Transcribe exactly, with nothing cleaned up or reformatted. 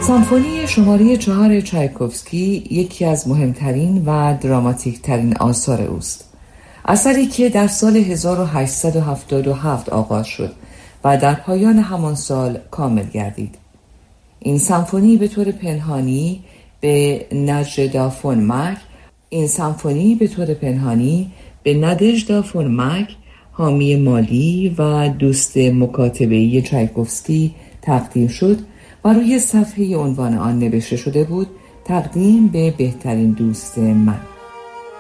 سمفونی شماره چهار چایکوفسکی یکی از مهمترین و دراماتیک ترین آثار اوست. اثری که در سال هزار و هشتصد و هفتاد و هفت آغاز شد و در پایان همان سال کامل گردید. این سمفونی به طور پنهانی به نجدا فون مک این سمفونی به طور پنهانی به نادژدا فون مک، حامی مالی و دوست مکاتبه‌ای چایکوفسکی تقدیم شد و روی صفحه عنوان آن نوشته شده بود: تقدیم به بهترین دوست من.